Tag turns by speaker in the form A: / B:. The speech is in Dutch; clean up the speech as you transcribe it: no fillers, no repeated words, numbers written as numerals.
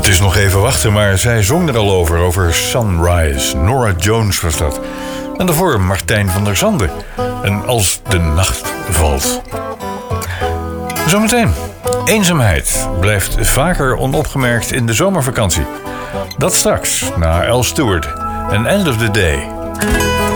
A: Het is nog even wachten, maar zij zong er al over Sunrise. Norah Jones was dat. En daarvoor Martijn van der Zanden. En Als de nacht valt. Zometeen. Eenzaamheid blijft vaker onopgemerkt in de zomervakantie. Dat straks, na Al Stewart en End of the Day.